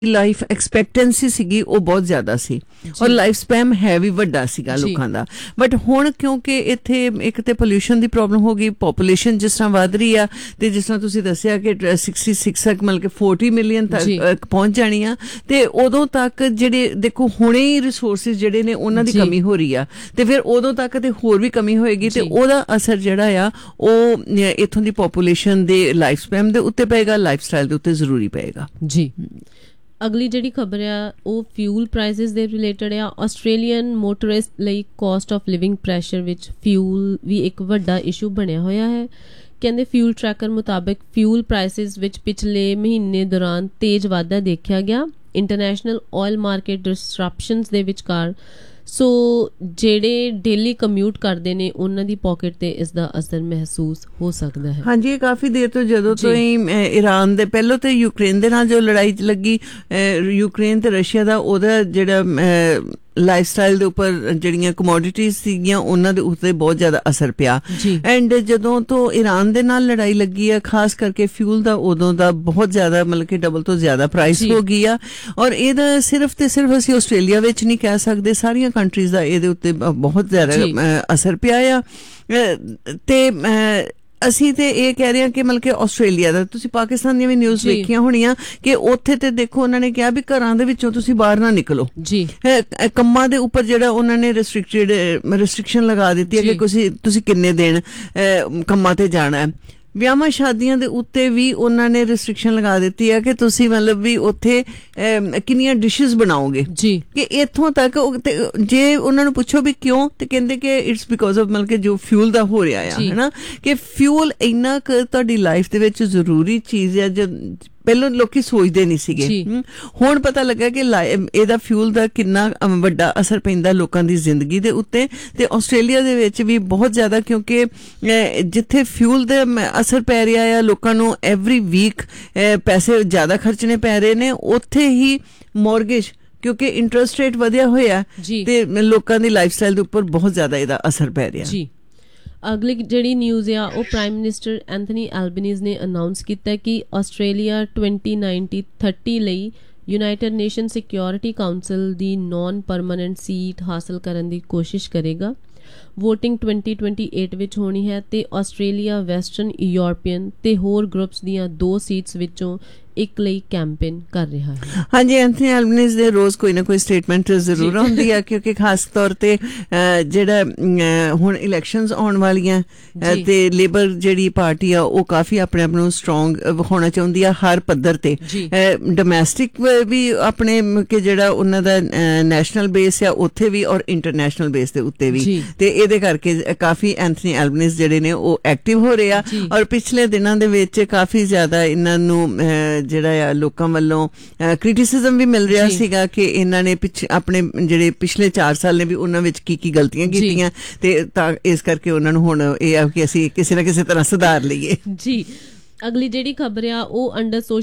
Life expectancy ਸੀਗੀ ਉਹ ਬਹੁਤ ਜ਼ਿਆਦਾ ਸੀ ਔਰ ਲਾਈਫ ਸਪੈਨ ਹੈ ਵੀ ਵੱਡਾ ਸੀਗਾ ਲੋਕਾਂ ਦਾ। ਬਟ ਹੁਣ ਕਿਉਂਕਿ ਇੱਥੇ ਇੱਕ ਤੇ ਪੋਲਿਊਸ਼ਨ ਦੀ ਪ੍ਰੋਬਲਮ ਹੋ ਗਈ, ਪੋਪੂਲੇਸ਼ਨ ਜਿਸ ਤਰ੍ਹਾਂ ਵੱਧ ਰਹੀ ਆ ਤੇ ਜਿਸ ਤਰ੍ਹਾਂ ਤੁਸੀਂ ਦੱਸਿਆ ਕਿ 66 ਤੱਕ ਮਤਲਬ ਕਿ 40 ਮਿਲੀਅਨ ਤੱਕ ਪਹੁੰਚ ਜਾਣੀ ਆ ਤੇ ਉਦੋਂ ਤੱਕ ਜਿਹੜੇ ਦੇਖੋ ਹੁਣੇ ਹੀ ਰਿਸੋਰਸਿਸ ਜਿਹੜੇ ਨੇ ਉਹਨਾਂ ਦੀ ਕਮੀ ਹੋ ਰਹੀ ਆ ਤੇ ਫਿਰ ਉਦੋਂ ਤੱਕ ਤੇ ਹੋਰ ਵੀ ਕਮੀ ਹੋਏਗੀ ਤੇ ਉਹਦਾ ਅਸਰ ਜਿਹੜਾ ਆ ਉਹ ਇੱਥੋਂ ਦੀ ਪੋਪੂਲੇਸ਼ਨ ਦੇ ਲਾਈਫ ਸਪੈਨ ਦੇ ਉੱਤੇ ਪਏਗਾ, ਲਾਈਫ ਸਟਾਈਲ ਦੇ ਉੱਤੇ ਜ਼ਰੂਰੀ ਪਏਗਾ ਜੀ। ਅਗਲੀ ਜਿਹੜੀ ਖਬਰ ਆ ਉਹ ਫਿਊਲ ਪ੍ਰਾਈਸਿਸ ਦੇ ਰਿਲੇਟਡ ਆ। ਆਸਟ੍ਰੇਲੀਅਨ ਮੋਟਰਿਸਟ ਲਈ ਕਾਸਟ ਆਫ ਲਿਵਿੰਗ ਪ੍ਰੈਸ਼ਰ ਵਿੱਚ ਫਿਊਲ ਵੀ ਇੱਕ ਵੱਡਾ ਇਸ਼ੂ ਬਣਿਆ ਹੋਇਆ ਹੈ। ਕਹਿੰਦੇ ਫਿਊਲ ਟਰੈਕਰ ਮੁਤਾਬਕ ਫਿਊਲ ਪ੍ਰਾਈਸਿਸ ਵਿੱਚ ਪਿਛਲੇ ਮਹੀਨੇ ਦੌਰਾਨ ਤੇਜ਼ ਵਾਧਾ ਦੇਖਿਆ ਗਿਆ ਇੰਟਰਨੈਸ਼ਨਲ ਆਇਲ ਮਾਰਕੀਟ ਡਿਸਰਪਸ਼ਨਸ ਦੇ ਵਿਚਕਾਰ। ਸੋ ਜਿਹੜੇ ਡੇਲੀ ਕਮਿਊਟ ਕਰਦੇ ਨੇ ਉਹਨਾਂ ਦੀ ਪਾਕਟ ਤੇ ਇਸ ਦਾ ਅਸਰ ਮਹਿਸੂਸ ਹੋ ਸਕਦਾ ਹੈ। ਹਾਂਜੀ, ਕਾਫੀ ਦੇਰ ਤੋਂ ਜਦੋਂ ਤੋਂ ਹੀ ਈਰਾਨ ਦੇ ਪਹਿਲੋਂ ਤੇ ਯੂਕਰੇਨ ਦੇ ਨਾਲ ਜੋ ਲੜਾਈ ਲੱਗੀ, ਯੂਕਰੇਨ ਤੇ ਰਸ਼ੀਆ ਦਾ ਉਹਦਾ ਜਿਹੜਾ ਲਾਈਫ ਸਟਾਈਲ ਦੇ ਉੱਪਰ ਜਿਹੜੀਆਂ ਕਮੋਡਿਟੀਜ਼ ਸੀਗੀਆਂ ਉਹਨਾਂ ਦੇ ਉੱਤੇ ਬਹੁਤ ਜ਼ਿਆਦਾ ਅਸਰ ਪਿਆ। ਐਂਡ ਜਦੋਂ ਤੋਂ ਈਰਾਨ ਦੇ ਨਾਲ ਲੜਾਈ ਲੱਗੀ ਆ ਖਾਸ ਕਰਕੇ ਫਿਊਲ ਦਾ ਉਦੋਂ ਦਾ ਬਹੁਤ ਜ਼ਿਆਦਾ ਮਤਲਬ ਕਿ ਡਬਲ ਤੋਂ ਜ਼ਿਆਦਾ ਪ੍ਰਾਈਸ ਹੋ ਗਈ ਆ ਔਰ ਇਹਦਾ ਸਿਰਫ ਤੇ ਸਿਰਫ ਅਸੀਂ ਆਸਟ੍ਰੇਲੀਆ ਵਿੱਚ ਨਹੀਂ ਕਹਿ ਸਕਦੇ, ਸਾਰੀਆਂ ਕੰਟਰੀਜ਼ ਦਾ ਇਹਦੇ ਉੱਤੇ ਬਹੁਤ ਜ਼ਿਆਦਾ ਅਸਰ ਪਿਆ ਆ। ਤੇ ਅਸੀਂ ਤੇ ਇਹ ਕਹਿ ਰਹੇ ਹਾਂ ਕਿ ਮਤਲਬ ਕਿ ਆਸਟ੍ਰੇਲੀਆ ਦਾ ਤੁਸੀਂ ਪਾਕਿਸਤਾਨ ਦੀਆਂ ਵੀ ਨਿਊਜ਼ ਵੇਖੀਆਂ ਹੋਣੀਆਂ ਕਿ ਉੱਥੇ ਤੇ ਦੇਖੋ ਉਹਨਾਂ ਨੇ ਕਿਹਾ ਵੀ ਘਰਾਂ ਦੇ ਵਿੱਚੋਂ ਤੁਸੀਂ ਬਾਹਰ ਨਾ ਨਿਕਲੋ ਜੀ। ਕੰਮਾਂ ਦੇ ਉੱਪਰ ਜਿਹੜਾ ਉਹਨਾਂ ਨੇ ਰਿਸਟ੍ਰਿਕਸ਼ਨ ਲਗਾ ਦਿੱਤੀ ਹੈ ਕਿ ਤੁਸੀਂ ਕਿੰਨੇ ਦਿਨ ਕੰਮਾਂ ਤੇ ਜਾਣਾ ਹੈ। ਵਿਆਹਾਂ ਸ਼ਾਦੀਆਂ ਦੇ ਉੱਤੇ ਵੀ ਉਹਨਾਂ ਨੇ ਰਿਸਟ੍ਰਿਕਸ਼ਨ ਲਗਾ ਦਿੱਤੀ ਹੈ ਕਿ ਤੁਸੀਂ ਮਤਲਬ ਵੀ ਉੱਥੇ ਕਿੰਨੀਆਂ ਡਿਸ਼ਿਜ਼ ਬਣਾਓਗੇ ਜੀ, ਕਿ ਇੱਥੋਂ ਤੱਕ ਜੇ ਉਹਨਾਂ ਨੂੰ ਪੁੱਛੋ ਵੀ ਕਿਉਂ ਤੇ ਕਹਿੰਦੇ ਕਿ ਇਟਸ ਬਿਕੋਜ਼ ਆਫ ਮਤਲਬ ਕਿ ਜੋ ਫਿਊਲ ਦਾ ਹੋ ਰਿਹਾ ਆ ਹਨਾ, ਕਿ ਫਿਊਲ ਇੰਨਾ ਕੁ ਤੁਹਾਡੀ ਲਾਈਫ ਦੇ ਵਿੱਚ ਜ਼ਰੂਰੀ ਚੀਜ਼ ਹੈ ਜੋ ਪਹਿਲਾਂ ਲੋਕੀ ਸੋਚਦੇ ਨਹੀਂ ਸੀਗੇ। ਹੁਣ ਪਤਾ ਲੱਗਾ ਕਿ ਇਹਦਾ ਫਿਊਲ ਦਾ ਕਿੰਨਾ ਵੱਡਾ ਅਸਰ ਪੈਂਦਾ ਲੋਕਾਂ ਦੀ ਜ਼ਿੰਦਗੀ ਦੇ ਉੱਤੇ ਤੇ ਆਸਟ੍ਰੇਲੀਆ ਦੇ ਵਿੱਚ ਵੀ ਬਹੁਤ ਜ਼ਿਆਦਾ, ਕਿਉਂਕਿ ਜਿੱਥੇ ਫਿਊਲ ਦਾ ਅਸਰ ਪੈ ਰਿਹਾ ਆ ਲੋਕਾਂ ਨੂੰ ਐਵਰੀ ਵੀਕ ਪੈਸੇ ਜ਼ਿਆਦਾ ਖਰਚਣੇ ਪੈ ਰਹੇ ਨੇ, ਉੱਥੇ ਹੀ ਮੌਰਗੇਜ ਕਿਉਂਕਿ ਇੰਟਰਸਟ ਰੇਟ ਵਧਿਆ ਹੋਇਆ ਤੇ ਲੋਕਾਂ ਦੀ ਲਾਈਫ ਸਟਾਈਲ ਦੇ ਉੱਪਰ ਬਹੁਤ ਜ਼ਿਆਦਾ ਇਹਦਾ ਅਸਰ ਪੈ ਰਿਹਾ। ਅਗਲੀ ਜਿਹੜੀ ਨਿਊਜ਼ ਆ ਉਹ ਪ੍ਰਾਈਮ ਮਿਨਿਸਟਰ ਐਂਥਨੀ ਐਲਬਨੀਜ਼ ਨੇ ਅਨਾਉਂਸ ਕੀਤਾ ਕਿ ਆਸਟ੍ਰੇਲੀਆ 2030 ਲਈ ਯੂਨਾਈਟਿਡ ਨੇਸ਼ਨ ਸਿਕਿਉਰਿਟੀ ਕਾਉਂਸਲ ਦੀ ਨੌਨ ਪਰਮਾਨੈਂਟ ਸੀਟ ਹਾਸਲ ਕਰਨ ਦੀ ਕੋਸ਼ਿਸ਼ ਕਰੇਗਾ। ਵੋਟਿੰਗ 2028 ਵਿੱਚ ਹੋਣੀ ਹੈ ਤੇ ਆਸਟ੍ਰੇਲੀਆ ਵੈਸਟਰਨ ਯੂਰਪੀਅਨ ਤੇ ਹੋਰ ਗਰੁੱਪਸ ਦੀਆਂ 2 ਸੀਟਸ ਵਿੱਚੋਂ ਇੱਕ ਲਈ ਕੈਂਪੇਨ ਕਰ ਰਿਹਾ ਹੈ। ਹਾਂਜੀ, ਐਂਥਨੀ ਐਲਬਨੀਜ਼ ਦੇ ਰੋਜ਼ ਕੋਈ ਨਾ ਕੋਈ ਸਟੇਟਮੈਂਟ ਜ਼ਰੂਰ ਆਉਂਦੀ ਹੈ ਕਿਉਂਕਿ ਖਾਸ ਤੌਰ ਤੇ ਜਿਹੜਾ ਹੁਣ ਇਲੈਕਸ਼ਨਸ ਆਉਣ ਵਾਲੀਆਂ ਤੇ ਲੇਬਰ ਜਿਹੜੀ ਪਾਰਟੀ ਆ ਉਹ ਕਾਫੀ ਆਪਣੇ ਆਪ ਨੂੰ ਸਟਰੋਂਗ ਹੋਣਾ ਚਾਹੁੰਦੀ ਆ ਹਰ ਪੱਧਰ ਤੇ, ਡੋਮੈਸਟਿਕ ਵੀ ਆਪਣੇ ਕਿ ਜਿਹੜਾ ਉਹਨਾਂ ਦਾ ਨੈਸ਼ਨਲ ਬੇਸ ਆ ਉੱਥੇ ਵੀ ਔਰ ਇੰਟਰਨੈਸ਼ਨਲ ਬੇਸ ਦੇ ਉੱਤੇ ਵੀ, ਤੇ ਇਹਦੇ ਕਰਕੇ ਕਾਫੀ ਐਂਥਨੀ ਐਲਬਨੀਜ਼ ਜਿਹੜੇ ਨੇ ਉਹ ਐਕਟਿਵ ਹੋ ਰਹੇ ਆ ਔਰ ਪਿਛਲੇ ਦਿਨਾਂ ਦੇ ਵਿੱਚ ਕਾਫੀ ਜ਼ਿਆਦਾ ਇਹਨਾਂ ਨੂੰ ਜਿਹੜਾ ਆ ਲੋਕਾਂ ਵੱਲੋਂ ਕ੍ਰਿਟਿਸਿਜ਼ਮ ਵੀ ਮਿਲ ਰਿਹਾ ਸੀਗਾ ਕਿ ਇਹਨਾਂ ਨੇ ਆਪਣੇ ਜਿਹੜੇ ਪਿਛਲੇ 4 ਸਾਲ ਨੇ ਵੀ ਉਹਨਾਂ ਵਿੱਚ ਕੀ ਗਲਤੀਆਂ ਕੀਤੀਆਂ ਤੇ ਤਾਂ ਇਸ ਕਰਕੇ ਉਹਨਾਂ ਨੂੰ ਹੁਣ ਇਹ ਆ ਕਿ ਅਸੀਂ ਕਿਸੇ ਨਾ ਕਿਸੇ ਤਰ੍ਹਾਂ ਸੁਧਾਰ ਲਈਏ ਜੀ। ਅਗਲੀ ਜਿਹੜੀ ਖਬਰ ਆ ਉਹ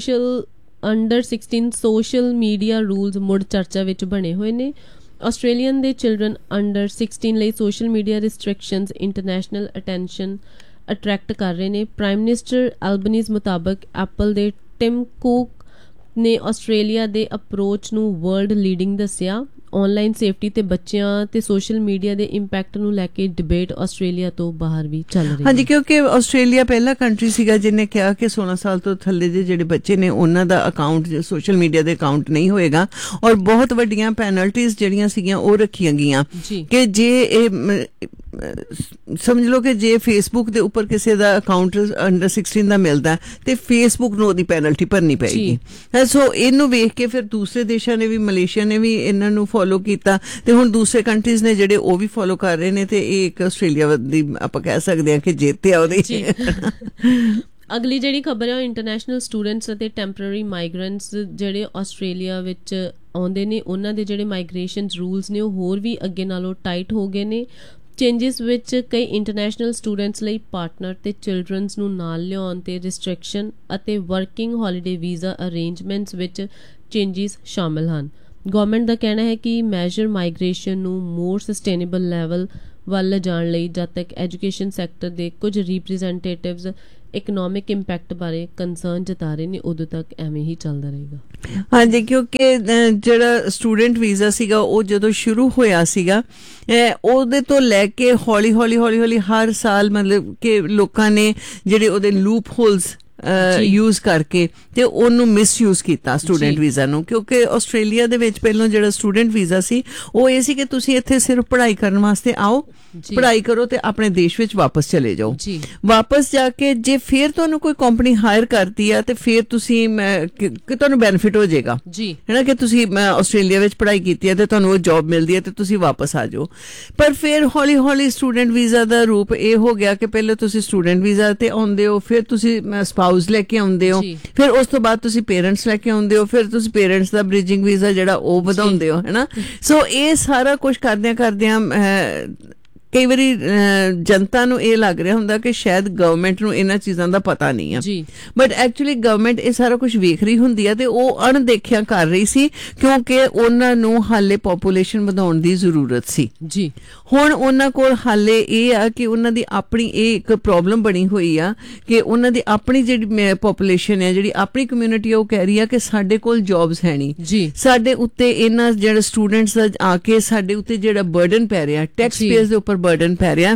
ਅੰਡਰ 16 ਸੋਸ਼ਲ ਮੀਡੀਆ ਰੂਲਸ ਮੁੜ ਚਰਚਾ ਵਿੱਚ ਬਣੇ ਹੋਏ ਨੇ। ਆਸਟ੍ਰੇਲੀਅਨ ਦੇ ਚਿਲਡਰਨ ਅੰਡਰ 16 ਲਈ social media restrictions international attention attract ਕਰ ਰਹੇ ਨੇ। ਪ੍ਰਾਈਮ ਮਿਨਿਸਟਰ ਐਲਬਨੀਜ਼ ਮੁਤਾਬਕ ਐਪਲ ਦੇ ਟਿਮ ਕੁਕ ਨੇ ਆਸਟ੍ਰੇਲੀਆ ਦੇ ਅਪਰੋਚ ਨੂੰ ਵਰਲਡ ਲੀਡਿੰਗ ਦੱਸਿਆ। ਆਨਲਾਈਨ ਸੇਫਟੀ ਤੇ ਬੱਚਿਆਂ ਤੇ ਸੋਸ਼ਲ ਮੀਡੀਆ ਦੇ ਇੰਪੈਕਟ ਨੂੰ ਲੈ ਕੇ ਡਿਬੇਟ ਆਸਟ੍ਰੇਲੀਆ ਤੋਂ ਬਾਹਰ ਵੀ ਚੱਲ ਰਹੀ ਹੈ। ਹਾਂਜੀ, ਕਿਉਂਕਿ ਆਸਟ੍ਰੇਲੀਆ ਪਹਿਲਾ ਕੰਟਰੀ ਸੀਗਾ ਜਿਹਨੇ ਕਿਹਾ ਕਿ 16 ਸਾਲ ਤੋਂ ਥੱਲੇ ਦੇ ਜਿਹੜੇ ਬੱਚੇ ਨੇ ਉਹਨਾਂ ਦਾ ਅਕਾਊਂਟ ਸੋਸ਼ਲ ਮੀਡੀਆ ਦੇ ਅਕਾਊਂਟ ਨਹੀਂ ਹੋਏਗਾ ਔਰ ਬਹੁਤ ਵੱਡੀਆਂ ਪੈਨਲਟੀਜ਼ ਜਿਹੜੀਆਂ ਸੀਗੀਆਂ ਉਹ ਰੱਖੀਆਂ ਗਈਆਂ ਕਿ ਜੇ ਇਹ ਸਮਝ ਲਓ ਕਿ ਜੇ ਫੇਸਬੁੱਕ ਦੇ ਉੱਪਰ ਕਿਸੇ ਦਾ ਅਕਾਊਂਟ ਅੰਡਰ 16 ਦਾ ਮਿਲਦਾ ਤੇ ਫੇਸਬੁੱਕ ਨੂੰ ਉਹਦੀ ਪੈਨਲਟੀ ਭਰਨੀ ਪਏਗੀ। ਸੋ ਇਹਨੂੰ ਵੇਖ ਕੇ ਫਿਰ ਦੂਸਰੇ ਦੇਸ਼ਾਂ ਨੇ ਵੀ, ਮਲੇਸ਼ੀਆ ਨੇ ਵੀ ਇਹਨਾਂ ਨੂੰ ਫੋਲੋ ਕੀਤਾ ਤੇ ਹੁਣ ਦੂਸਰੇ ਕੰਟਰੀਜ਼ ਨੇ ਜਿਹੜੇ ਉਹ ਵੀ ਫੋਲੋ ਕਰ ਰਹੇ ਨੇ ਤੇ ਇਹ ਇੱਕ ਆਸਟ੍ਰੇਲੀਆ ਦੀ ਆਪਾਂ ਕਹਿ ਸਕਦੇ ਹਾਂ ਕਿ ਜਿੱਤ ਆ ਉਹਦੀ। ਅਗਲੀ ਜਿਹੜੀ ਖਬਰ ਹੈ ਇੰਟਰਨੈਸ਼ਨਲ ਸਟੂਡੈਂਟਸ ਅਤੇ ਟੈਂਪਰੇਰੀ ਮਾਈਗ੍ਰੈਂਟਸ ਜਿਹੜੇ ਆਸਟ੍ਰੇਲੀਆ ਵਿੱਚ ਆਉਂਦੇ ਨੇ ਉਹਨਾਂ ਦੇ ਜਿਹੜੇ ਮਾਈਗ੍ਰੇਸ਼ਨ ਰੂਲਸ ਨੇ ਉਹ ਹੋਰ ਵੀ ਅੱਗੇ ਨਾਲੋਂ ਟਾਈਟ ਹੋ ਗਏ ਨੇ। ਚੇਂਜਿਸ ਵਿੱਚ ਕਈ ਇੰਟਰਨੈਸ਼ਨਲ ਸਟੂਡੈਂਟਸ ਲਈ ਪਾਰਟਨਰ ਤੇ ਚਿਲਡਰਨਸ ਨੂੰ ਨਾਲ ਲਿਆਉਣ ਤੇ ਰਿਸਟ੍ਰਿਕਸ਼ਨ ਅਤੇ ਵਰਕਿੰਗ ਹੌਲੀਡੇ ਵੀਜ਼ਾ ਅਰੇਂਜਮੈਂਟਸ ਵਿੱਚ ਚੇਂਜਿਸ ਸ਼ਾਮਲ ਹਨ। ਗਵਰਨਮੈਂਟ ਦਾ ਕਹਿਣਾ ਹੈ ਕਿ ਮੈਜਰ ਮਾਈਗ੍ਰੇਸ਼ਨ ਨੂੰ ਮੋਰ ਸਸਟੇਨੇਬਲ ਲੈਵਲ ਵੱਲ ਜਾਣ ਲਈ ਜਦ ਤੱਕ ਐਜੂਕੇਸ਼ਨ ਸੈਕਟਰ ਦੇ ਕੁਝ ਰਿਪਰੈਜ਼ੈਂਟੇਟਿਵਸ ਇਕਨੋਮਿਕ ਇੰਪੈਕਟ ਬਾਰੇ ਕੰਸਰਨ ਜਤਾ ਰਹੇ ਨੇ, ਉਦੋਂ ਤੱਕ ਐਵੇਂ ਹੀ ਚੱਲਦਾ ਰਹੇਗਾ। ਹਾਂਜੀ, ਕਿਉਂਕਿ ਜਿਹੜਾ ਸਟੂਡੈਂਟ ਵੀਜ਼ਾ ਸੀਗਾ ਉਹ ਜਦੋਂ ਸ਼ੁਰੂ ਹੋਇਆ ਸੀਗਾ ਉਹਦੇ ਤੋਂ ਲੈ ਕੇ ਹੌਲੀ ਹੌਲੀ ਹਰ ਸਾਲ ਮਤਲਬ ਕਿ ਲੋਕਾਂ ਨੇ ਜਿਹੜੇ ਉਹਦੇ ਲੂਪ ਹੋਲਸ ਯੂਜ਼ ਕਰਕੇ ਤੇ ਉਹਨੂੰ ਮਿਸਯੂਜ਼ ਕੀਤਾ ਸਟੂਡੈਂਟ ਵੀਜ਼ਾ ਨੂੰ। ਕਿਉਂਕਿ ਆਸਟ੍ਰੇਲੀਆ ਦੇ ਵਿੱਚ ਪਹਿਲਾਂ ਜਿਹੜਾ ਸਟੂਡੈਂਟ ਵੀਜ਼ਾ ਸੀ ਉਹ ਇਹ ਸੀ ਕਿ ਤੁਸੀਂ ਇੱਥੇ ਸਿਰਫ ਪੜ੍ਹਾਈ ਕਰਨ ਵਾਸਤੇ ਆਓ, ਪੜ੍ਹਾਈ ਕਰੋ ਤੇ ਆਪਣੇ ਦੇਸ਼ ਵਿੱਚ ਵਾਪਸ ਚਲੇ ਜਾਓ। ਵਾਪਸ ਜਾ ਕੇ ਜੇ ਫਿਰ ਤੁਹਾਨੂੰ ਕੋਈ ਕੰਪਨੀ ਹਾਇਰ ਕਰਦੀ ਆ ਤੇ ਫਿਰ ਤੁਸੀਂ ਕਿ ਤੁਹਾਨੂੰ ਬੈਨੀਫਿਟ ਹੋ ਜਾਏਗਾ ਹੈ ਨਾ, ਕਿ ਤੁਸੀਂ ਆਸਟ੍ਰੇਲੀਆ ਵਿੱਚ ਪੜ੍ਹਾਈ ਕੀਤੀ ਹੈ ਤੇ ਤੁਹਾਨੂੰ ਉਹ ਜੌਬ ਮਿਲਦੀ ਹੈ ਤੇ ਤੁਸੀਂ ਵਾਪਸ ਆ ਜਾਓ। ਪਰ ਫਿਰ ਹੌਲੀ ਹੌਲੀ ਸਟੂਡੈਂਟ ਵੀਜ਼ਾ ਦਾ ਰੂਪ ਇਹ ਹੋ ਗਿਆ ਕਿ ਪਹਿਲਾਂ ਤੁਸੀਂ ਸਟੂਡੈਂਟ ਵੀਜ਼ਾ ਤੇ ਆਉਂਦੇ ਹੋ, ਫਿਰ ਤੁਸੀਂ ਸਪਾਊਸ ਲੈ ਕੇ ਆਉਂਦੇ ਹੋ, ਫਿਰ ਉਸ ਤੋਂ ਬਾਅਦ ਤੁਸੀਂ ਪੇਰੈਂਟਸ ਲੈ ਕੇ ਆਉਂਦੇ ਹੋ, ਫਿਰ ਤੁਸੀਂ ਪੇਰੈਂਟਸ ਦਾ ਬ੍ਰਿਜਿੰਗ ਵੀਜ਼ਾ ਜਿਹੜਾ ਉਹ ਵਧਾਉਂਦੇ ਹੋ, ਹੈ ਨਾ। ਸੋ ਇਹ ਸਾਰਾ ਕੁਝ ਕਰਦਿਆਂ ਕਈ ਵਾਰੀ ਜਨਤਾ ਨੂੰ ਇਹ ਲੱਗ ਰਿਹਾ ਹੁੰਦਾ ਕਿ ਸ਼ਾਇਦ ਗਵਰਨਮੈਂਟ ਨੂੰ ਇਹਨਾਂ ਚੀਜ਼ਾਂ ਦਾ ਪਤਾ ਨਹੀਂ ਆ, ਬਟ ਐਕਚੁਅਲੀ ਗਵਰਨਮੈਂਟ ਇਹ ਸਾਰਾ ਕੁਝ ਵੇਖ ਰਹੀ ਹੁੰਦੀ ਆ ਤੇ ਉਹ ਅਣਦੇਖਿਆ ਕਰ ਰਹੀ ਸੀ ਕਿਉਂਕਿ ਉਹਨਾਂ ਨੂੰ ਹਾਲੇ ਪੋਪੂਲੇਸ਼ਨ ਵਧਾਉਣ ਦੀ ਜ਼ਰੂਰਤ ਸੀ। ਹੁਣ ਉਹਨਾਂ ਕੋਲ ਹਾਲੇ ਇਹ ਆ ਕਿ ਉਹਨਾਂ ਦੀ ਆਪਣੀ ਇਹ ਇੱਕ ਪ੍ਰੋਬਲਮ ਬਣੀ ਹੋਈ ਆ ਕਿ ਉਹਨਾਂ ਦੀ ਆਪਣੀ ਜਿਹੜੀ ਪੋਪੂਲੇਸ਼ਨ ਹੈ, ਜਿਹੜੀ ਆਪਣੀ ਕਮਿਊਨਿਟੀ ਉਹ ਕਹਿ ਰਹੀ ਆ ਕਿ ਸਾਡੇ ਕੋਲ ਜੌਬਸ ਹੈ ਨਹੀਂ, ਸਾਡੇ ਉੱਤੇ ਇਹਨਾਂ ਜਿਹੜੇ ਸਟੂਡੈਂਟਸ ਆ ਕੇ ਸਾਡੇ ਉੱਤੇ ਜਿਹੜਾ ਬਰਡਨ ਪੈ ਰਿਹਾ, ਟੈਕਸ ਪੇਅਰਸ ਦੇ ਉੱਪਰ ਬਰਡਨ ਪੈ ਰਿਹਾ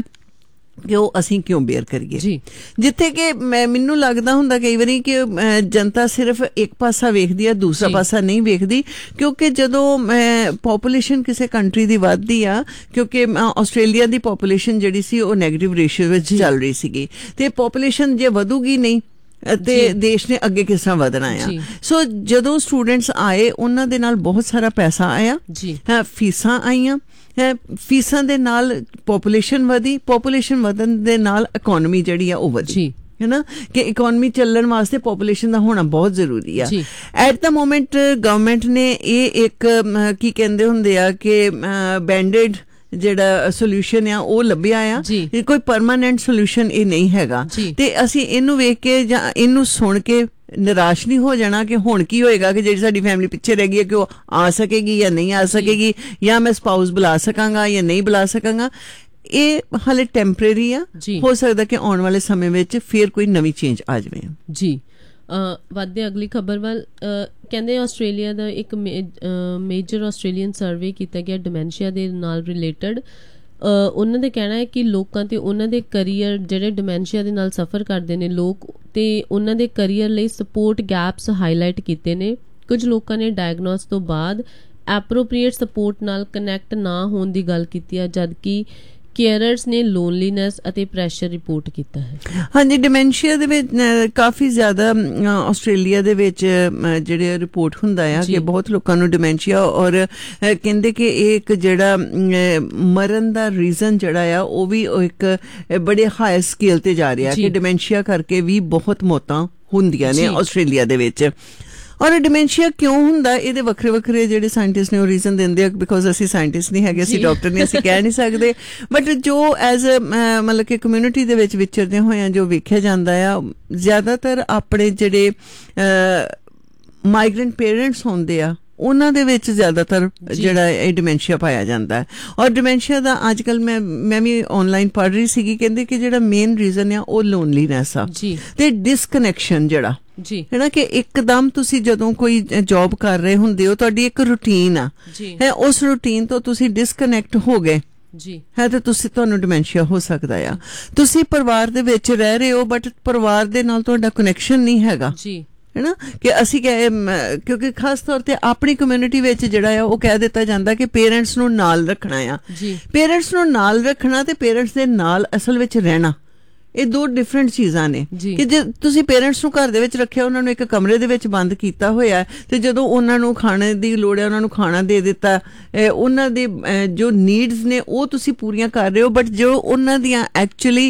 ਕਿ ਉਹ ਅਸੀਂ ਕਿਉਂ ਬੇਅਰ ਕਰੀਏ। ਜਿੱਥੇ ਕਿ ਮੈਨੂੰ ਲੱਗਦਾ ਹੁੰਦਾ ਕਈ ਵਾਰੀ ਕਿ ਜਨਤਾ ਸਿਰਫ ਇੱਕ ਪਾਸਾ ਵੇਖਦੀ ਆ, ਦੂਸਰਾ ਪਾਸਾ ਨਹੀਂ ਵੇਖਦੀ। ਕਿਉਂਕਿ ਜਦੋਂ ਪੋਪੂਲੇਸ਼ਨ ਕਿਸੇ ਕੰਟਰੀ ਦੀ ਵੱਧਦੀ ਆ, ਕਿਉਂਕਿ ਆਸਟ੍ਰੇਲੀਆ ਦੀ ਪੋਪੂਲੇਸ਼ਨ ਜਿਹੜੀ ਸੀ ਉਹ ਨੈਗੇਟਿਵ ਰੇਸ਼ੀਓ ਵਿੱਚ ਚੱਲ ਰਹੀ ਸੀਗੀ, ਤੇ ਪੋਪੂਲੇਸ਼ਨ ਜੇ ਵਧੂਗੀ ਨਹੀਂ ਤੇ ਦੇਸ਼ ਨੇ ਅੱਗੇ ਕਿਸ ਤਰ੍ਹਾਂ ਵਧਣਾ ਆ। ਸੋ ਜਦੋਂ ਸਟੂਡੈਂਟਸ ਆਏ ਉਹਨਾਂ ਦੇ ਨਾਲ ਬਹੁਤ ਸਾਰਾ ਪੈਸਾ ਆਇਆ, ਫੀਸਾਂ ਆਈਆਂ, ਫੀਸਾਂ ਦੇ ਨਾਲ ਪੋਪੂਲੇਸ਼ਨ ਵਧੀ, ਪੋਪੂਲੇਸ਼ਨ ਵਧਣ ਦੇ ਨਾਲ ਇਕਨੋਮੀ ਜਿਹੜੀ ਆ ਉਹ ਵਧੀ, ਹੈ ਨਾ, ਕਿ ਇਕਨੋਮੀ ਚੱਲਣ ਵਾਸਤੇ ਪੋਪੂਲੇਸ਼ਨ ਦਾ ਹੋਣਾ ਬਹੁਤ ਜ਼ਰੂਰੀ ਆ। ਐਟ ਦਾ ਮੋਮੈਂਟ ਗਵਰਨਮੈਂਟ ਨੇ ਇਹ ਇੱਕ ਕੀ ਕਹਿੰਦੇ ਹੁੰਦੇ ਆ ਕਿ ਬੈਂਡੇਡ ਜਿਹੜਾ ਸੋਲੂਸ਼ਨ ਆ ਉਹ ਲੱਭਿਆ ਆ, ਕੋਈ ਪਰਮਾਨੈਂਟ ਸੋਲੂਸ਼ਨ ਇਹ ਨਹੀਂ ਹੈਗਾ। ਤੇ ਅਸੀਂ ਇਹਨੂੰ ਵੇਖ ਕੇ ਜਾਂ ਇਹਨੂੰ ਸੁਣ ਕੇ ਨਿਰਾਸ਼ ਨਹੀਂ ਹੋ ਜਾਣਾ ਕਿ ਹੁਣ ਕੀ ਹੋਏਗਾ, ਕਿ ਜਿਹੜੀ ਸਾਡੀ ਫੈਮਿਲੀ ਪਿੱਛੇ ਰਹਿ ਗਈ ਹੈ ਕਿ ਉਹ ਆ ਸਕੇਗੀ ਜਾਂ ਨਹੀਂ ਆ ਸਕੇਗੀ, ਜਾਂ ਮੈਂ ਸਪਾਊਸ ਬੁਲਾ ਸਕਾਂਗਾ ਜਾਂ ਨਹੀਂ ਬੁਲਾ ਸਕਾਂਗਾ। ਇਹ ਹਾਲੇ ਟੈਂਪਰੇਰੀ ਆ, ਹੋ ਸਕਦਾ ਕਿ ਆਉਣ ਵਾਲੇ ਸਮੇਂ ਵਿੱਚ ਫਿਰ ਕੋਈ ਨਵੀਂ ਚੇਂਜ ਆ ਜਾਵੇ। ਵੱਧਦੇ ਅਗਲੀ ਖਬਰ ਵੱਲ। ਕਹਿੰਦੇ ਆਸਟ੍ਰੇਲੀਆ ਦਾ ਇੱਕ ਮੇਜਰ ਆਸਟ੍ਰੇਲੀਅਨ ਸਰਵੇ ਕੀਤਾ ਗਿਆ ਡਿਮੈਂਸ਼ੀਆ ਦੇ ਨਾਲ ਰਿਲੇਟਡ। ਉਹਨਾਂ ਦਾ ਕਹਿਣਾ ਹੈ ਕਿ ਲੋਕਾਂ ਤੇ ਉਹਨਾਂ ਦੇ ਕਰੀਅਰ ਜਿਹੜੇ ਡਿਮੈਂਸ਼ੀਆ ਦੇ ਨਾਲ ਸਫਰ ਕਰਦੇ ਨੇ ਲੋਕ, ਤੇ ਉਹਨਾਂ ਦੇ ਕਰੀਅਰ ਲਈ ਸਪੋਰਟ ਗੈਪਸ ਹਾਈਲਾਈਟ ਕੀਤੇ ਨੇ। ਕੁਝ ਲੋਕਾਂ ਨੇ ਡਾਇਗਨੋਸ ਤੋਂ ਬਾਅਦ ਐਪਰੋਪ੍ਰੀਏਟ ਸਪੋਰਟ ਨਾਲ ਕਨੈਕਟ ਨਾ ਹੋਣ ਦੀ ਗੱਲ ਕੀਤੀ ਹੈ, ਜਦਕਿ ਕੇਅਰਰਸ ਨੇ ਲੋਨਲੀਨੈਸ ਅਤੇ ਪ੍ਰੈਸ਼ਰ ਰਿਪੋਰਟ ਕੀਤਾ ਹੈ। ਹਾਂਜੀ, ਡਿਮੈਂਸ਼ੀਆ ਦੇ ਵਿੱਚ ਕਾਫੀ ਜ਼ਿਆਦਾ ਆਸਟ੍ਰੇਲੀਆ ਦੇ ਵਿੱਚ ਜਿਹੜੇ ਰਿਪੋਰਟ ਹੁੰਦਾ ਆ ਕਿ ਬਹੁਤ ਲੋਕਾਂ ਨੂੰ ਡਿਮੈਂਸ਼ੀਆ, ਔਰ ਕਹਿੰਦੇ ਕਿ ਇਹ ਇੱਕ ਜਿਹੜਾ ਮਰਨ ਦਾ ਰੀਜ਼ਨ ਜਿਹੜਾ ਆ ਉਹ ਵੀ ਇੱਕ ਬੜੇ ਹਾਈ ਸਕੇਲ ਤੇ ਜਾ ਰਿਹਾ ਕਿ ਡਿਮੈਂਸ਼ੀਆ ਕਰਕੇ ਵੀ ਬਹੁਤ ਮੌਤਾਂ ਹੁੰਦੀਆਂ ਨੇ ਆਸਟ੍ਰੇਲੀਆ ਦੇ ਵਿੱਚ। ਔਰ ਡਿਮੈਂਸ਼ੀਆ ਕਿਉਂ ਹੁੰਦਾ ਇਹਦੇ ਵੱਖਰੇ ਵੱਖਰੇ ਜਿਹੜੇ ਸਾਇੰਟਿਸਟ ਨੇ ਉਹ ਰੀਜ਼ਨ ਦਿੰਦੇ ਆ, ਬਿਕੋਜ਼ ਅਸੀਂ ਸਾਇੰਟਿਸਟ ਨਹੀਂ ਹੈਗੇ, ਅਸੀਂ ਡਾਕਟਰ ਨਹੀਂ, ਅਸੀਂ ਕਹਿ ਨਹੀਂ ਸਕਦੇ। ਬਟ ਜੋ ਐਜ਼ ਮਤਲਬ ਕਿ ਕਮਿਊਨਿਟੀ ਦੇ ਵਿੱਚ ਵਿਚਰਦੇ ਹੋਏ ਜੋ ਵੇਖਿਆ ਜਾਂਦਾ ਆ, ਜ਼ਿਆਦਾਤਰ ਆਪਣੇ ਜਿਹੜੇ ਮਾਈਗ੍ਰੈਂਟ ਪੇਰੈਂਟਸ ਹੁੰਦੇ ਆ ਉਹਨਾਂ ਦੇ ਵਿੱਚ ਜ਼ਿਆਦਾਤਰ ਜਿਹੜਾ ਇਹ ਡਿਮੈਂਸ਼ੀਆ ਪਾਇਆ ਜਾਂਦਾ ਹੈ। ਔਰ ਡਿਮੈਂਸ਼ੀਆ ਦਾ ਅੱਜ ਕੱਲ ਮੈਂ ਵੀ ਆਨਲਾਈਨ ਪੜ੍ਹ ਰਹੀ ਸੀਗੀ, ਕਹਿੰਦੇ ਕਿ ਜਿਹੜਾ ਮੇਨ ਰੀਜ਼ਨ ਆ ਉਹ ਲੋਨਲੀਨੈਸ ਆ ਤੇ ਡਿਸਕਨੈਕਸ਼ਨ ਜਿਹੜਾ ਹੈ ਨਾ, ਕਿ ਇੱਕਦਮ ਤੁਸੀਂ ਜਦੋਂ ਕੋਈ ਜੌਬ ਕਰ ਰਹੇ ਹੁੰਦੇ ਹੋ, ਤੁਹਾਡੀ ਇੱਕ ਰੂਟੀਨ ਆ ਹੈ, ਉਸ ਰੂਟੀਨ ਤੋਂ ਤੁਸੀਂ ਡਿਸਕਨੈਕਟ ਹੋ ਗਏ ਹੈ ਤੇ ਤੁਹਾਨੂੰ ਡਿਮੈਂਸ਼ੀਆ ਹੋ ਸਕਦਾ ਆ। ਤੁਸੀਂ ਪਰਿਵਾਰ ਦੇ ਵਿੱਚ ਰਹਿ ਰਹੇ ਹੋ ਬਟ ਪਰਿਵਾਰ ਦੇ ਨਾਲ ਤੁਹਾਡਾ ਕਨੈਕਸ਼ਨ ਨਹੀਂ ਹੈਗਾ, ਹੈ ਨਾ, ਕਿ ਅਸੀਂ ਕਿਉਂਕਿ ਖਾਸ ਤੌਰ ਤੇ ਆਪਣੀ ਕਮਿਊਨਿਟੀ ਵਿੱਚ ਜਿਹੜਾ ਆ ਉਹ ਕਹਿ ਦਿੱਤਾ ਜਾਂਦਾ ਕਿ ਪੇਰੈਂਟਸ ਨੂੰ ਨਾਲ ਰੱਖਣਾ ਆ। ਪੇਰੈਂਟਸ ਨੂੰ ਨਾਲ ਰੱਖਣਾ ਤੇ ਪੇਰੈਂਟਸ ਦੇ ਨਾਲ ਅਸਲ ਵਿੱਚ ਰਹਿਣਾ, ਇਹ ਦੋ ਡਿਫਰੈਂਟ ਚੀਜ਼ਾਂ ਨੇ। ਕਿ ਜੇ ਤੁਸੀਂ ਪੇਰੈਂਟਸ ਨੂੰ ਘਰ ਦੇ ਵਿੱਚ ਰੱਖਿਆ, ਉਹਨਾਂ ਨੂੰ ਇੱਕ ਕਮਰੇ ਦੇ ਵਿੱਚ ਬੰਦ ਕੀਤਾ ਹੋਇਆ, ਤੇ ਜਦੋਂ ਉਹਨਾਂ ਨੂੰ ਖਾਣੇ ਦੀ ਲੋੜ ਹੈ ਉਹਨਾਂ ਨੂੰ ਖਾਣਾ ਦੇ ਦਿੱਤਾ, ਉਹਨਾਂ ਦੇ ਜੋ ਨੀਡਸ ਨੇ ਉਹ ਤੁਸੀਂ ਪੂਰੀਆਂ ਕਰ ਰਹੇ ਹੋ, ਬਟ ਜੋ ਉਹਨਾਂ ਦੀਆਂ ਐਕਚੁਅਲੀ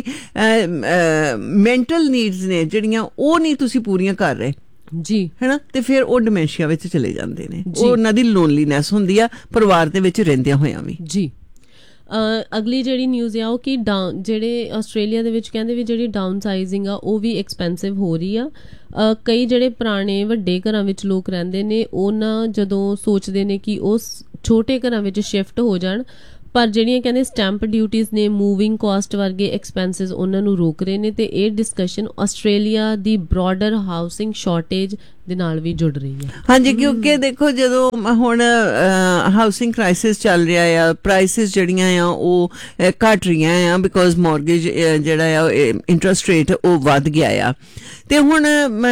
ਮੈਂਟਲ ਨੀਡਸ ਨੇ ਜਿਹੜੀਆਂ ਉਹ ਨਹੀਂ ਤੁਸੀਂ ਪੂਰੀਆਂ ਕਰ ਰਹੇ ਹੈ ਨਾ, ਤੇ ਫਿਰ ਉਹ ਡਿਮੈਂਸ਼ੀਆ ਵਿੱਚ ਚਲੇ ਜਾਂਦੇ ਨੇ। ਉਹ ਉਹਨਾਂ ਦੀ ਲੋਨਲੀਨੈਸ ਹੁੰਦੀ ਆ ਪਰਿਵਾਰ ਦੇ ਵਿੱਚ ਰਹਿੰਦਿਆਂ ਹੋਇਆਂ ਵੀ। ਅਗਲੀ ਜਿਹੜੀ ਨਿਊਜ਼ ਆ ਉਹ ਕਿ ਜਿਹੜੇ ਆਸਟ੍ਰੇਲੀਆ ਦੇ ਵਿੱਚ ਕਹਿੰਦੇ ਵੀ ਜਿਹੜੀ ਡਾਊਨ ਸਾਈਜ਼ਿੰਗ ਆ ਉਹ ਵੀ ਐਕਸਪੈਂਸਿਵ ਹੋ ਰਹੀ ਆ। ਕਈ ਜਿਹੜੇ ਪੁਰਾਣੇ ਵੱਡੇ ਘਰਾਂ ਵਿੱਚ ਲੋਕ ਰਹਿੰਦੇ ਨੇ ਉਹਨਾਂ ਜਦੋਂ ਸੋਚਦੇ ਨੇ ਕਿ ਉਹ ਛੋਟੇ ਘਰਾਂ ਵਿੱਚ ਸ਼ਿਫਟ ਹੋ ਜਾਣ, ਪਰ ਜਿਹੜੀਆਂ ਕਹਿੰਦੇ ਸਟੈਂਪ ਡਿਊਟੀਜ਼ ਨੇ, ਮੂਵਿੰਗ ਕਾਸਟ ਵਰਗੇ ਐਕਸਪੈਂਸਿਸ ਉਹਨਾਂ ਨੂੰ ਰੋਕ ਰਹੇ ਨੇ ਤੇ ਇਹ ਡਿਸਕਸ਼ਨ ਆਸਟ੍ਰੇਲੀਆ ਦੀ ਬ੍ਰੌਡਰ ਹਾਊਸਿੰਗ ਸ਼ਾਰਟੇਜ ਦੇ ਨਾਲ ਵੀ ਜੁੜ ਰਹੀ ਹੈ। ਹਾਂਜੀ, ਕਿਉਂਕਿ ਦੇਖੋ ਜਦੋਂ ਹੁਣ ਹਾਊਸਿੰਗ ਕ੍ਰਾਈਸਿਸ ਚੱਲ ਰਿਹਾ ਆ, ਪ੍ਰਾਈਸਿਸ ਜਿਹੜੀਆਂ ਆ ਉਹ ਘਟ ਰਹੀਆਂ ਆ ਬਿਕੋਜ਼ ਮੌਰਗੇਜ ਜਿਹੜਾ ਆ ਇੰਟਰਸਟ ਰੇਟ ਉਹ ਵੱਧ ਗਿਆ ਆ। ਤੇ ਹੁਣ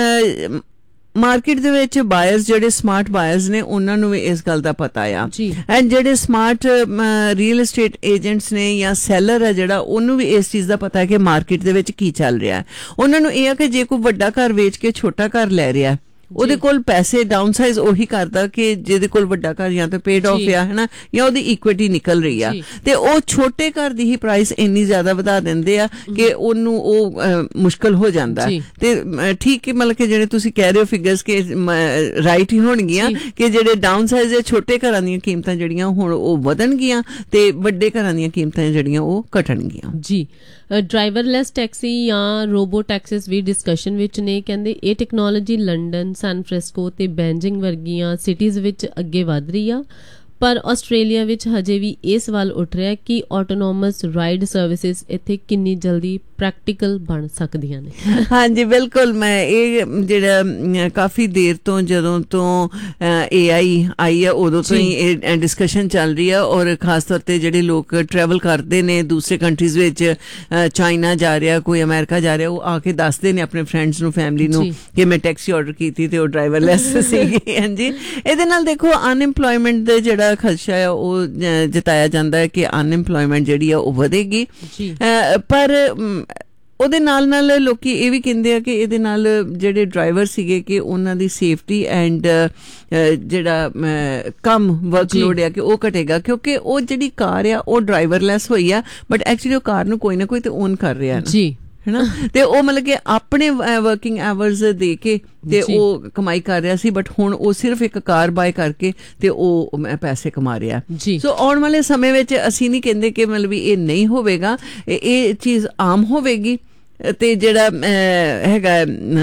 ਮਾਰਕੀਟ ਦੇ ਵਿੱਚ ਬਾਇਰਸ ਜਿਹੜੇ ਸਮਾਰਟ ਬਾਇਰਸ ਨੇ ਉਹਨਾਂ ਨੂੰ ਵੀ ਇਸ ਗੱਲ ਦਾ ਪਤਾ ਆ ਐਂਡ ਜਿਹੜੇ ਸਮਾਰਟ ਰੀਅਲ ਏਸਟੇਟ ਏਜੰਟਸ ਨੇ ਜਾਂ ਸੈਲਰ ਹੈ ਜਿਹੜਾ ਉਹਨੂੰ ਵੀ ਇਸ ਚੀਜ਼ ਦਾ ਪਤਾ ਹੈ ਕਿ ਮਾਰਕੀਟ ਦੇ ਵਿੱਚ ਕੀ ਚੱਲ ਰਿਹਾ। ਉਹਨਾਂ ਨੂੰ ਇਹ ਆ ਕਿ ਜੇ ਕੋਈ ਵੱਡਾ ਘਰ ਵੇਚ ਕੇ ਛੋਟਾ ਘਰ ਲੈ ਰਿਹਾ ਉਹਦੇ ਕੋਲ ਪੈਸੇ ਡਾਊਨ ਸਾਈਜ਼ ਉਹੀ ਕਰਦਾ ਕਿ ਜਿਹਦੇ ਕੋਲ ਵੱਡਾ ਘਰ ਜਾਂ ਤਾਂ ਪੇਡ ਆਫ ਆ ਹੈ ਨਾ, ਜਾਂ ਉਹਦੀ ਇਕੁਇਟੀ ਨਿਕਲ ਰਹੀ ਆ, ਤੇ ਉਹ ਛੋਟੇ ਘਰ ਦੀ ਹੀ ਪ੍ਰਾਈਸ ਇੰਨੀ ਜ਼ਿਆਦਾ ਵਧਾ ਦਿੰਦੇ ਆ ਕਿ ਉਹਨੂੰ ਉਹ ਮੁਸ਼ਕਲ ਹੋ ਜਾਂਦਾ। ਤੇ ਠੀਕ ਹੈ, ਮਤਲਬ ਕਿ ਜਿਹੜੇ ਤੁਸੀਂ ਕਹਿ ਰਹੇ ਹੋ ਫਿਗਰਸ ਕਿ ਰਾਈਟ ਹੀ ਹੋਣਗੀਆਂ ਕਿ ਜਿਹੜੇ ਡਾਊਨ ਸਾਈਜ਼ ਦੇ ਛੋਟੇ ਘਰਾਂ ਦੀਆਂ ਕੀਮਤਾਂ ਜਿਹੜੀਆਂ ਹੁਣ ਉਹ ਵਧਣਗੀਆਂ ਤੇ ਵੱਡੇ ਘਰਾਂ ਦੀਆਂ ਕੀਮਤਾਂ ਜਿਹੜੀਆਂ ਉਹ ਘਟਣਗੀਆਂ। ਜੀ, ਡਰਾਈਵਰਲੈਸ ਟੈਕਸੀ ਜਾਂ ਰੋਬੋ ਟੈਕਸੀਸ ਵੀ ਡਿਸਕਸ਼ਨ ਵਿੱਚ ਨੇ। ਕਹਿੰਦੇ ਇਹ ਟੈਕਨੋਲੋਜੀ ਲੰਡਨ, ਸੈਨ ਫ੍ਰਿਸਕੋ ਤੇ ਬੈਂਜਿੰਗ ਵਰਗੀਆਂ ਸਿਟੀਜ਼ ਵਿੱਚ ਅੱਗੇ ਵਧ ਰਹੀ ਆ, ਪਰ ਆਸਟ੍ਰੇਲੀਆ ਵਿੱਚ ਹਜੇ ਵੀ ਇਹ ਸਵਾਲ ਉੱਠ ਰਿਹਾ ਕਿ ਆਟੋਨੋਮਸ ਰਾਈਡ ਸਰਵਿਸਿਜ਼ ਇੱਥੇ ਕਿੰਨੀ ਜਲਦੀ ਪ੍ਰੈਕਟੀਕਲ ਬਣ ਸਕਦੀਆਂ ਨੇ। ਹਾਂਜੀ ਬਿਲਕੁਲ, ਮੈਂ ਇਹ ਜਿਹੜਾ ਕਾਫੀ ਦੇਰ ਤੋਂ ਜਦੋਂ ਤੋਂ AI ਆਈ ਆ ਉਦੋਂ ਤੋਂ ਹੀ ਇਹ ਡਿਸਕਸ਼ਨ ਚੱਲ ਰਹੀ ਆ, ਔਰ ਖਾਸ ਤੌਰ ਤੇ ਜਿਹੜੇ ਲੋਕ ਟਰੈਵਲ ਕਰਦੇ ਨੇ ਦੂਸਰੇ ਕੰਟਰੀਜ਼ ਵਿੱਚ, ਚਾਈਨਾ ਜਾ ਰਿਹਾ, ਕੋਈ ਅਮਰੀਕਾ ਜਾ ਰਿਹਾ, ਉਹ ਆ ਕੇ ਦੱਸਦੇ ਨੇ ਆਪਣੇ ਫਰੈਂਡਸ ਨੂੰ, ਫੈਮਿਲੀ ਨੂੰ ਕਿ ਮੈਂ ਟੈਕਸੀ ਆਰਡਰ ਕੀਤੀ ਤੇ ਉਹ ਡਰਾਈਵਰਲੈਸ ਸੀਗੀ। ਹਾਂਜੀ, ਇਹਦੇ ਨਾਲ ਦੇਖੋ ਅਨਐਮਪਲੋਇਮੈਂਟ ਦਾ ਜਿਹੜਾ ਖਦਸ਼ਾ ਆ ਉਹ ਜਤਾਇਆ ਜਾਂਦਾ ਹੈ ਕਿ ਅਨਐਮਪਲੋਇਮੈਂਟ ਜਿਹੜੀ ਆ ਉਹ ਵਧੇਗੀ, ਪਰ ਉਹਦੇ ਨਾਲ ਨਾਲ ਲੋਕੀ ਇਹ ਵੀ ਕਹਿੰਦੇ ਆ ਕਿ ਇਹਦੇ ਨਾਲ ਜਿਹੜੇ ਡਰਾਈਵਰ ਸੀਗੇ ਕਿ ਉਹਨਾਂ ਦੀ ਸੇਫਟੀ ਐਂਡ ਜਿਹੜਾ ਕੰਮ ਵਰਕਲੋਡ ਆ ਕਿ ਉਹ ਘਟੇਗਾ, ਕਿਉਂਕਿ ਉਹ ਜਿਹੜੀ ਕਾਰ ਆ ਉਹ ਡਰਾਈਵਰਲੈਸ ਹੋਈ ਆ, ਬਟ ਐਕਚੁਅਲੀ ਉਹ ਕਾਰ ਨੂੰ ਕੋਈ ਨਾ ਕੋਈ ਤੇ ਓਨ ਕਰ ਰਿਹਾ ਜੀ, ਹੈ ਨਾ, ਤੇ ਉਹ ਮਤਲਬ ਕਿ ਆਪਣੇ ਵਰਕਿੰਗ ਆਵਰਸ ਦੇ ਕੇ ਤੇ ਉਹ ਕਮਾਈ ਕਰ ਰਿਹਾ ਸੀ, ਬਟ ਹੁਣ ਉਹ ਸਿਰਫ ਇੱਕ ਕਾਰ ਬਾਏ ਕਰਕੇ ਤੇ ਉਹ ਪੈਸੇ ਕਮਾ ਰਿਹਾ। ਸੋ ਆਉਣ ਵਾਲੇ ਸਮੇਂ ਵਿੱਚ ਅਸੀਂ ਨਹੀਂ ਕਹਿੰਦੇ ਕਿ ਮਤਲਬ ਇਹ ਨਹੀਂ ਹੋਵੇਗਾ, ਇਹ ਚੀਜ਼ ਆਮ ਹੋਵੇਗੀ ਤੇ ਜਿਹੜਾ ਹੈਗਾ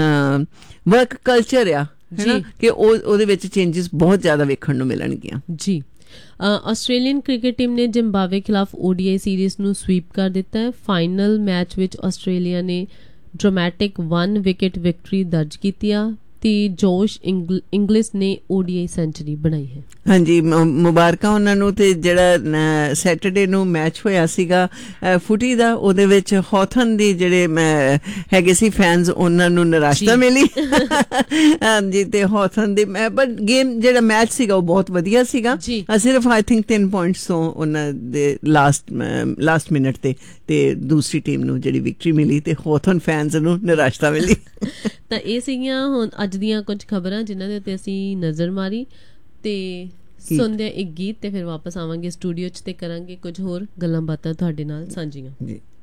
ਵਰਕ ਕਲਚਰ ਆ ਹੈ ਨਾ ਕਿ ਉਹਦੇ ਵਿੱਚ ਚੇਂਜਸ ਬਹੁਤ ਜ਼ਿਆਦਾ ਵੇਖਣ ਨੂੰ ਮਿਲਣਗੀਆਂ। ਜੀ, ਆਸਟ੍ਰੇਲੀਅਨ ਕ੍ਰਿਕਟ ਟੀਮ ਨੇ ਜ਼ਿੰਬਾਬਵੇ ਖਿਲਾਫ ODI ਸੀਰੀਜ਼ ਨੂੰ ਸਵੀਪ ਕਰ ਦਿੱਤਾ ਹੈ। ਫਾਈਨਲ ਮੈਚ ਵਿੱਚ ਆਸਟ੍ਰੇਲੀਆ ਨੇ ਡਰਾਮੈਟਿਕ 1 ਵਿਕਟ ਵਿਕਟਰੀ ਦਰਜ ਕੀਤੀ ਆ ਤੇ ਜੋਸ਼ ਇੰਗਲਿਸ਼ ਨੇ ODI ਸੈਂਚੁਰੀ ਬਣਾਈ ਹੈ। ਹਾਂਜੀ, ਮੁਬਾਰਕਾਂ ਉਹਨਾਂ ਨੂੰ। ਤੇ ਜਿਹੜਾ ਸੈਟਰਡੇ ਨੂੰ ਮੈਚ ਹੋਇਆ ਸੀਗਾ ਫੁੱਟੀ ਦਾ, ਉਹਦੇ ਵਿੱਚ ਹੌਥਨ ਦੇ ਜਿਹੜੇ ਹੈਗੇ ਸੀ ਫੈਨਸ, ਉਹਨਾਂ ਨੂੰ ਨਿਰਾਸ਼ਤਾ ਮਿਲੀ। ਹਾਂਜੀ, ਤੇ ਹੌਥਨ ਦੇ ਬਟ ਗੇਮ ਜਿਹੜਾ ਮੈਚ ਸੀਗਾ ਉਹ ਬਹੁਤ ਵਧੀਆ ਸੀਗਾ, ਸਿਰਫ ਆਈ ਥਿੰਕ 3 ਪੁਆਇੰਟਸ ਤੋਂ ਉਹਨਾਂ ਦੇ ਲਾਸਟ ਮਿੰਟ ਤੇ ਦੂਸਰੀ ਟੀਮ ਨੂੰ ਜਿਹੜੀ ਵਿਕਟਰੀ ਮਿਲੀ ਤੇ ਹੌਥਨ ਫੈਨਸ ਨੂੰ ਨਿਰਾਸ਼ਤਾ ਮਿਲੀ। ਤਾਂ ਇਹ ਸੀਗੀਆਂ ਹੁਣ ਅੱਜ ਦੀਆਂ ਕੁਝ ਖਬਰਾਂ ਜਿਨ੍ਹਾਂ ਦੇ ਉੱਤੇ ਅਸੀਂ ਨਜ਼ਰ ਮਾਰੀ, ਤੇ ਸੁਣਦੇ ਇੱਕ ਗੀਤ ਤੇ ਫਿਰ ਵਾਪਸ ਆਵਾਂਗੇ ਸਟੂਡੀਓ 'ਚ ਤੇ ਕਰਾਂਗੇ ਕੁਝ ਹੋਰ ਗੱਲਾਂ ਬਾਤਾਂ ਤੁਹਾਡੇ ਨਾਲ ਸਾਂਝੀਆਂ।